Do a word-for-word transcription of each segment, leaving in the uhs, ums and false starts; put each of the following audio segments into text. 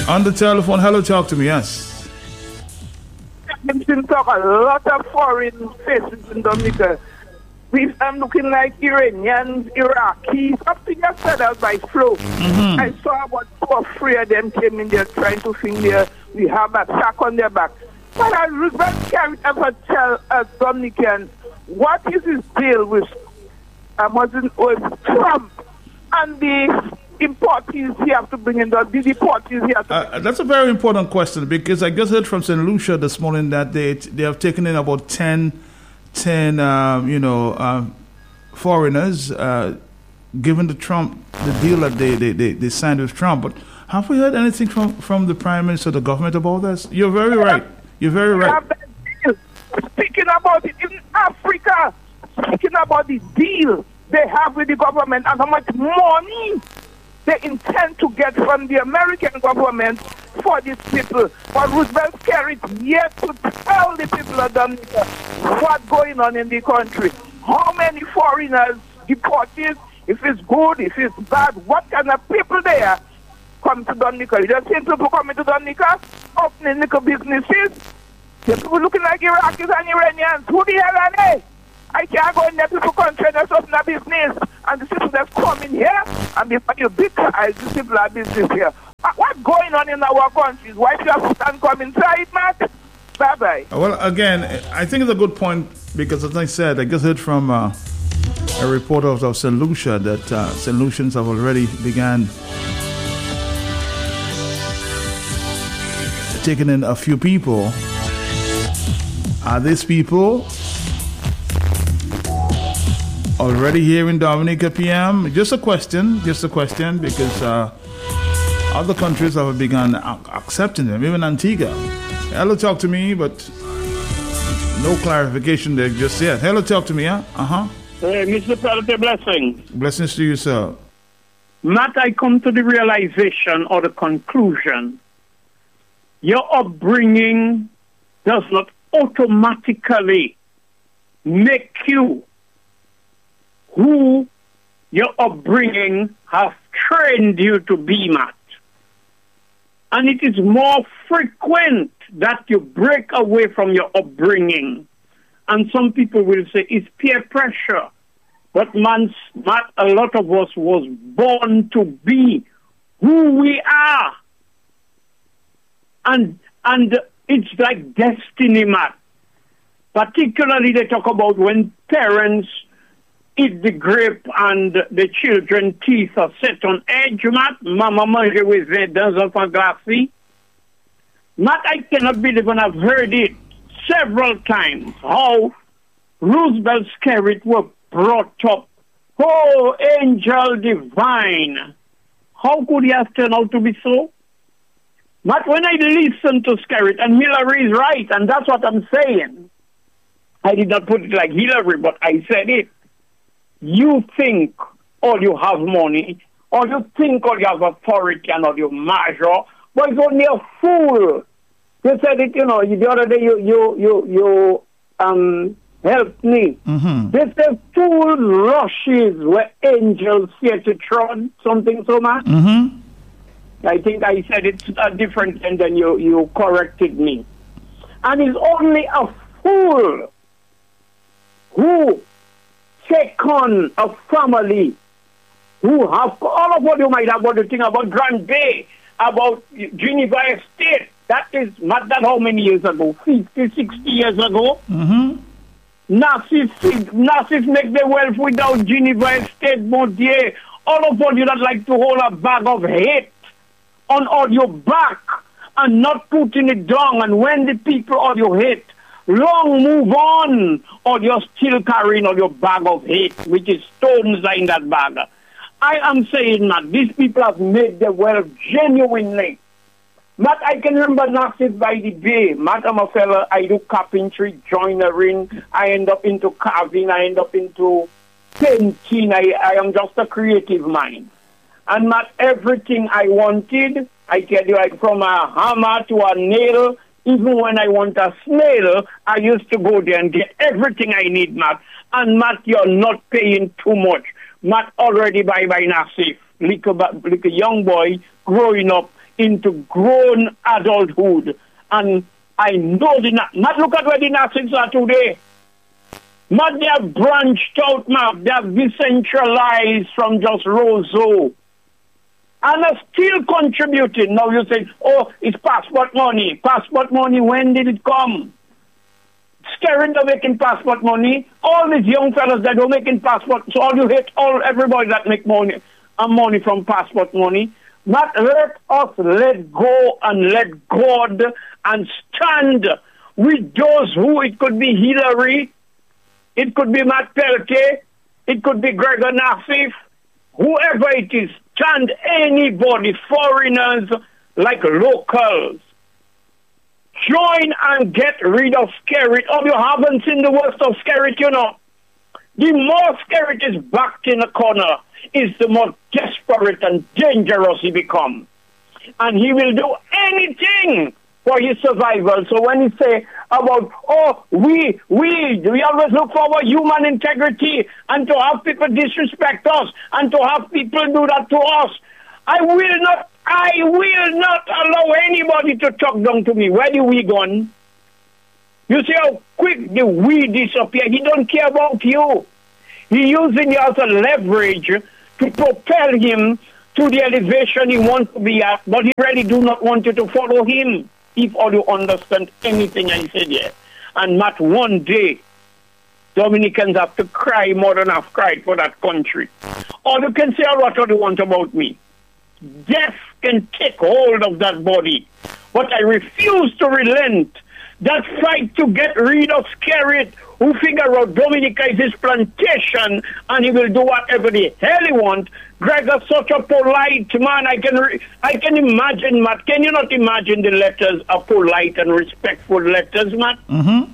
On the telephone, hello, talk to me, yes. I've seen talk a lot of foreign faces in Dominica. We, I'm looking like Iranians, Iraqis, up to yesterday by flow. Mm-hmm. I saw about two or three of them came in there trying to think there. We have a sack on their back. But I Roosevelt can't ever tell us Dominicans what is his deal with, um, with Trump and the importees he have to bring in, the deportees he have to uh, That's a very important question, because I just heard from Saint Lucia this morning that they they have taken in about ten, ten um, you know, um, foreigners, uh, given the Trump, the deal that they, they, they, they signed with Trump. But have we heard anything from, from the Prime Minister, the government about this? You're very right. You're very right. Speaking about it in Africa, speaking about the deal they have with the government and how much money they intend to get from the American government for these people. But Roosevelt carried yet to tell the people of Dominica what's going on in the country. How many foreigners deported, if it's good, if it's bad, what kind of people there come to Dominica. You just see people coming to Dominica, opening little businesses. The people looking like Iraqis and Iranians. Who the hell are they? I can't go in there people country and open a business. And the people that's coming here, and before you big-eyes, the people are business here. What's going on in our countries? Why should you stand come inside, Matt? Bye-bye. Well, again, I think it's a good point, because as I said, I just heard from uh, a reporter of Saint Lucia that uh, Saint Lucians have already began taking in a few people. Are these people already here in Dominica, P M? Just a question, just a question, because uh, other countries have begun accepting them, even Antigua. Hello, talk to me, but no clarification there just yet. Hello, talk to me, huh? Uh-huh. Hey, Mister Pellet, blessings. Blessings to you, sir. Matt, I come to the realization or the conclusion, your upbringing does not automatically make you who your upbringing has trained you to be, Matt. And it is more frequent that you break away from your upbringing. And some people will say it's peer pressure. But man, Matt, a lot of us was born to be who we are. And and it's like destiny, Matt. Particularly they talk about when parents eat the grape and the children's teeth are set on edge, Matt. Mama mange with their dents enfants glacés. Matt, I cannot believe, and I've heard it several times, how Roosevelt's Skerrit were brought up. Oh, angel divine. How could he have turned out to be so? But when I listen to Skerrit, and Hillary is right, and that's what I'm saying. I did not put it like Hillary, but I said it. You think all you have money, or you think all you have authority and all you measure, but it's only a fool. You said it, you know, the other day you you you you um helped me. Mm-hmm. They say fool rushes where angels fear to trod, something so much. Mm-hmm. I think I said it uh, different, and then you, you corrected me. And it's only a fool who take on a family who have all of what you might have what you think about Grand Bay, about Geneva Estate. That is not that how many years ago? fifty, sixty years ago. Mm-hmm. Narcissus, Narcissus make their wealth without Geneva Estate, mon Dieu. All of what you not like to hold a bag of hate on all your back and not putting it down, and when the people all you hate long move on, or you're still carrying all your bag of hate, which is stones are in that bag. I am saying that these people have made their wealth genuinely. Matt, I can remember Narcissus by the Bay. Matt, I'm a fella, I do carpentry, joinery, I end up into carving, I end up into painting, I, I am just a creative mind. And not everything I wanted, I tell you, like from a hammer to a nail, even when I want a snail, I used to go there and get everything I need, Matt. And Matt, you're not paying too much. Matt, already by by Nassif, like a, like a young boy growing up into grown adulthood. And I know the not look at where the Nazis are today. Not they have branched out, man. They have decentralized from just Roseau. And are still contributing. Now you say, oh, it's passport money. Passport money, when did it come? Scaring the making passport money. All these young fellas that are making passport, so all you hate, all everybody that make money and money from passport money. Not let us let go and let God and stand with those who, it could be Hillary, it could be Matt Pelkey, it could be Gregor Nassif, whoever it is, stand anybody, foreigners like locals. Join and get rid of Skerrit. Oh, you haven't seen the worst of Skerrit, you know. The more Skerrit is backed in a corner, is the more desperate and dangerous he becomes. And he will do anything for his survival. So when he say about, oh, we, we, we always look for our human integrity and to have people disrespect us and to have people do that to us, I will not, I will not allow anybody to talk down to me. Where do we gone? You see how quick the we disappear. He don't care about you. He using you as a leverage to propel him to the elevation he wants to be at, but he really do not want you to follow him, if all you understand anything I said here. And not one day, Dominicans have to cry more than I've cried for that country. Or you can say what you want about me. Death can take hold of that body, but I refuse to relent. That fight to get rid of Skerrit, who figure out Dominica is his plantation and he will do whatever the hell he wants. Gregor's such a polite man. I can re- I can imagine, Matt. Can you not imagine the letters are polite and respectful letters, Matt? Mm-hmm.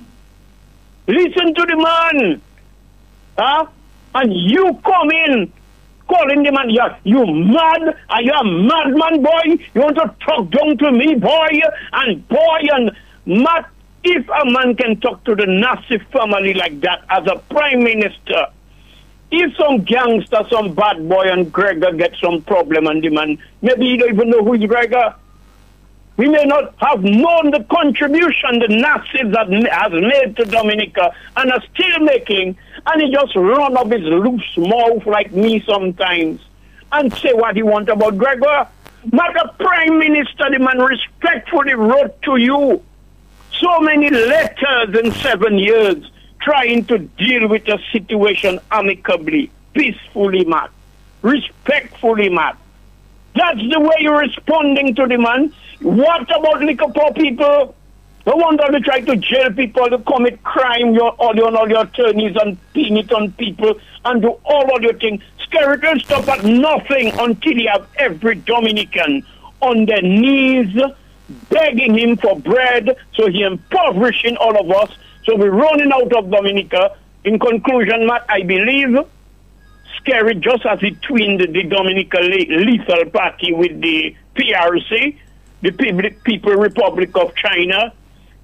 Listen to the man. Huh? And you come in calling the man, you, you mad? Are you a madman, boy? You want to talk down to me, boy? And boy, and Matt, if a man can talk to the Nassif family like that as a prime minister, if some gangster, some bad boy and Gregor get some problem and the man, maybe you don't even know who is Gregor. We may not have known the contribution the Nassif has made to Dominica and are still making, and he just run up his loose mouth like me sometimes and say what he want about Gregor. Not a prime minister, the man respectfully wrote to you so many letters in seven years trying to deal with a situation amicably, peacefully, Matt, respectfully, Matt. That's the way you're responding to the man. What about liquor poor people? No wonder they try to jail people to commit crime, your all your all your attorneys and pin it on people and do all of your things. Skerrit will stop at nothing until you have every Dominican on their knees begging him for bread, so he impoverishing all of us. So we're running out of Dominica. In conclusion, Matt, I believe Skerrit, just as he twinned the Dominica Lethal Party with the P R C, the People Republic of China,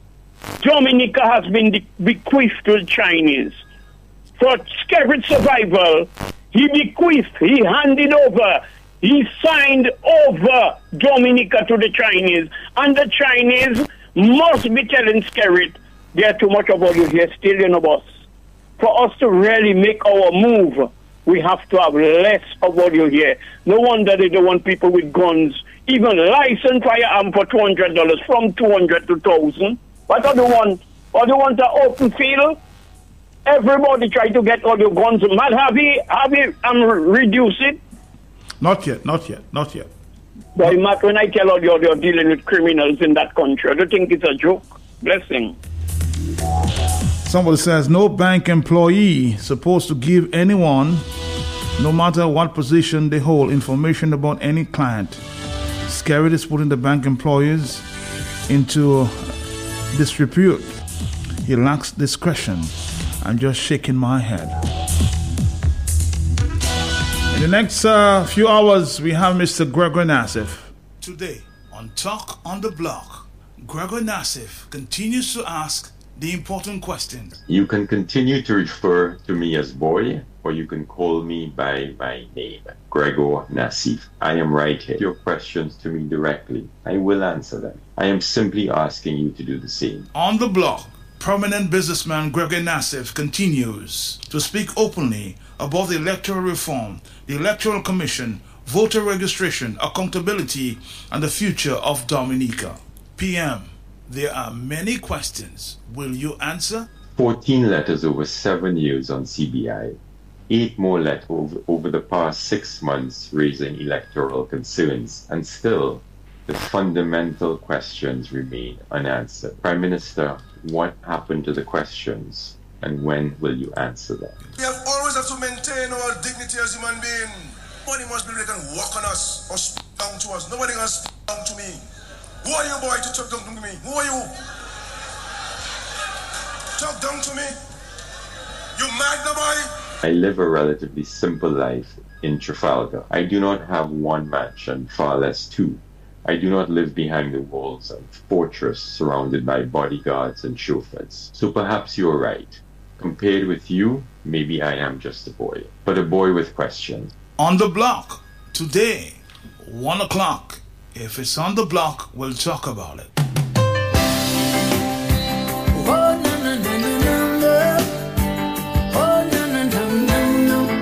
Dominica has been bequeathed to the Chinese. For Skerrit's survival, he bequeathed, he handed over, he signed over Dominica to the Chinese. And the Chinese must be telling Skerrit, there's too much about you here, still, you know, boss. For us to really make our move, we have to have less about you here. No wonder they don't want people with guns, even licensed firearm for two hundred dollars, from two hundred to one thousand. What do you want? What do you want, an open field? Everybody try to get all your guns. Man, have you, have you um, reduced it? Not yet, not yet, not yet. But Matt, when I tell all you you're dealing with criminals in that country, I don't think it's a joke. Blessing. Somebody says no bank employee supposed to give anyone, no matter what position they hold, information about any client. Skerrit is putting the bank employees into disrepute. He lacks discretion. I'm just shaking my head. In the next uh, few hours, we have Mister Gregor Nassif. Today, on Talk on the Block, Gregor Nassif continues to ask the important question. You can continue to refer to me as boy or you can call me by my name, Gregor Nassif. I am right here. Your questions to me directly, I will answer them. I am simply asking you to do the same. On the block, prominent businessman Gregor Nassif continues to speak openly about the electoral reform, the Electoral Commission, voter registration, accountability, and the future of Dominica. P M, there are many questions. Will you answer? fourteen letters over seven years on C B I. Eight more letters over, over the past six months raising electoral concerns. And still, the fundamental questions remain unanswered. Prime Minister, what happened to the questions? And when will you answer them? We have always have to maintain our dignity as human beings. Nobody must be able to walk on us or speak down to us. Nobody can speak down to me. Who are you, boy, to talk down to me? Who are you? Talk down to me. You mad, nobody? I live a relatively simple life in Trafalgar. I do not have one mansion, far less two. I do not live behind the walls of a fortress surrounded by bodyguards and chauffeurs. So perhaps you're right. Compared with you, maybe I am just a boy, but a boy with questions. On the block, today, one o'clock. If it's on the block, we'll talk about it. Oh, no, no, no, no, no, no. Oh, no, no, no, no, no.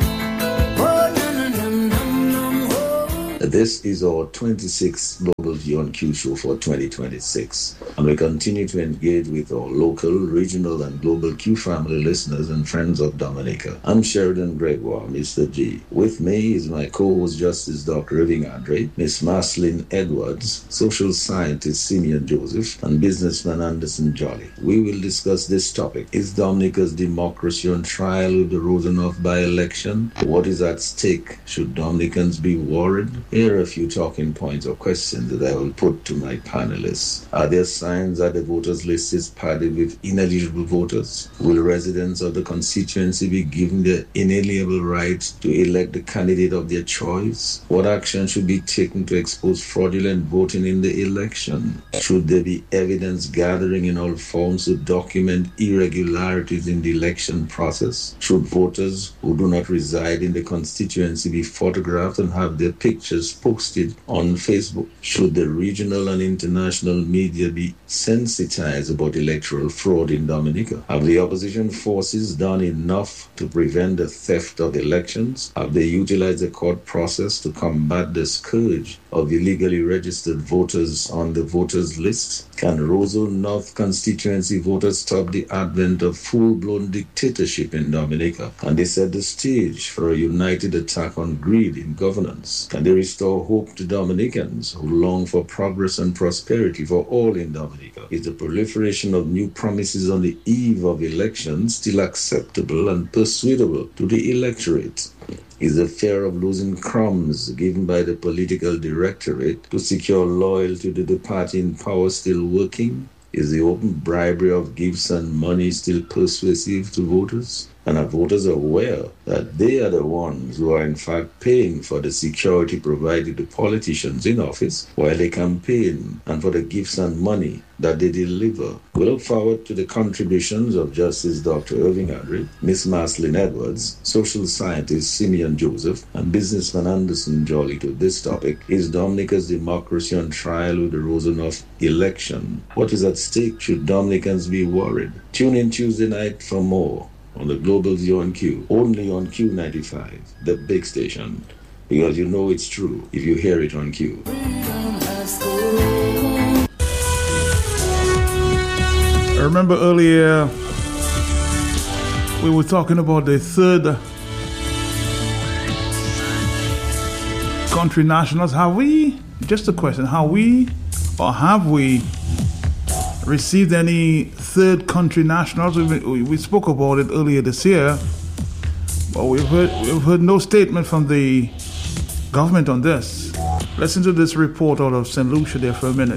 Oh, no, no, no, no, no. Oh. This is our twenty-sixth Global View on Q show for twenty twenty-six, and we continue to engage with our local, regional, and global Q family listeners and friends of Dominica. I'm Sheridan Gregoire, Mister G. With me is my co-host Justice Doctor Irving Andre, Miss Marceline Edwards, social scientist Simeon Joseph, and businessman Anderson Jolly. We will discuss this topic. Is Dominica's democracy on trial with the Rosenhoff by-election? What is at stake? Should Dominicans be worried? Here are a few talking points or questions that I will put to my panelists. Are there signs that the voters list is padded with ineligible voters? Will residents of the constituency be given the inalienable right to elect the candidate of their choice? What action should be taken to expose fraudulent voting in the election? Should there be evidence gathering in all forms to document irregularities in the election process? Should voters who do not reside in the constituency be photographed and have their pictures posted on Facebook? Should the regional and international media be sensitized about electoral fraud in Dominica? Have the opposition forces done enough to prevent the theft of elections? Have they utilized the court process to combat the scourge of illegally registered voters on the voters list? Can Roseau North constituency voters stop the advent of full-blown dictatorship in Dominica? Can they set the stage for a united attack on greed in governance? Can they restore hope to Dominicans who long for progress and prosperity for all in Dominica? Is the proliferation of new promises on the eve of elections still acceptable and persuadable to the electorate? Is the fear of losing crumbs given by the political directorate to secure loyalty to the party in power still working? Is the open bribery of gifts and money still persuasive to voters? And are voters aware that they are the ones who are in fact paying for the security provided to politicians in office while they campaign and for the gifts and money that they deliver? We look forward to the contributions of Justice Doctor Irving Andre, Miss Marceline Edwards, social scientist Simeon Joseph, and businessman Anderson Jolly to this topic. Is Dominica's democracy on trial with the Rosenhoff election? What is at stake? Should Dominicans be worried? Tune in Tuesday night for more on the Global View on Q, only on Q ninety-five, the big station, because you know it's true if you hear it on Q. I remember earlier we were talking about the third country nationals. Have we, just a question, have we or have we received any third country nationals? We, we spoke about it earlier this year, but we've heard, we've heard no statement from the government on this. Listen to this report out of Saint Lucia there for a minute.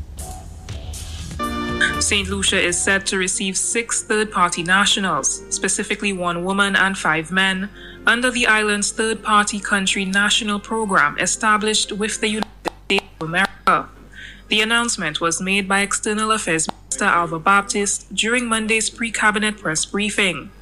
Saint Lucia is set to receive six third-party nationals, specifically one woman and five men, under the island's third-party country national program established with the United States of America. The announcement was made by External Affairs Minister Alva Baptist during Monday's pre-cabinet press briefing.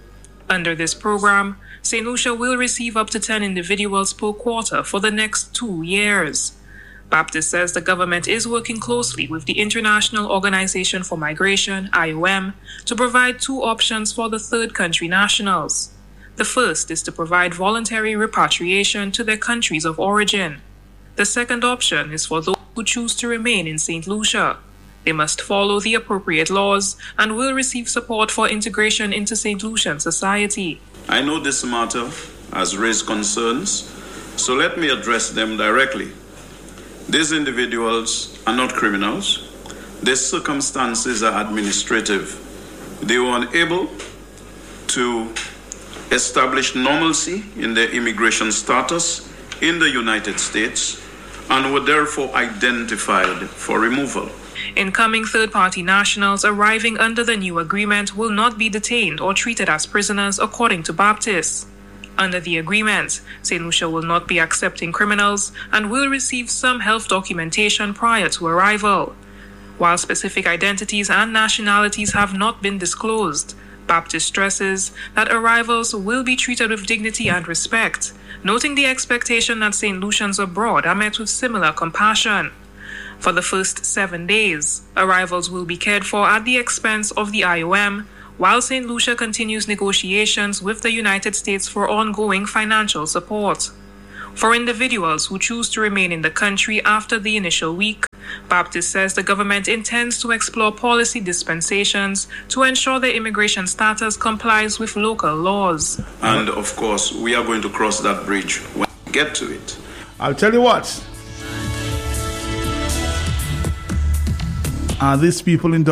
Under this program, Saint Lucia will receive up to ten individuals per quarter for the next two years. Baptist says the government is working closely with the International Organization for Migration, I O M, to provide two options for the third country nationals. The first is to provide voluntary repatriation to their countries of origin. The second option is for those who choose to remain in Saint Lucia. They must follow the appropriate laws and will receive support for integration into Saint Lucian society. I know this matter has raised concerns, so let me address them directly. These individuals are not criminals. Their circumstances are administrative. They were unable to establish normalcy in their immigration status in the United States and were therefore identified for removal. Incoming third-party nationals arriving under the new agreement will not be detained or treated as prisoners, according to Baptist. Under the agreement, Saint Lucia will not be accepting criminals and will receive some health documentation prior to arrival. While specific identities and nationalities have not been disclosed, Baptist stresses that arrivals will be treated with dignity and respect, noting the expectation that Saint Lucians abroad are met with similar compassion. For the first seven days, arrivals will be cared for at the expense of the I O M, while Saint Lucia continues negotiations with the United States for ongoing financial support. For individuals who choose to remain in the country after the initial week, Baptist says the government intends to explore policy dispensations to ensure their immigration status complies with local laws. And of course, we are going to cross that bridge when we get to it. I'll tell you what. Are these people in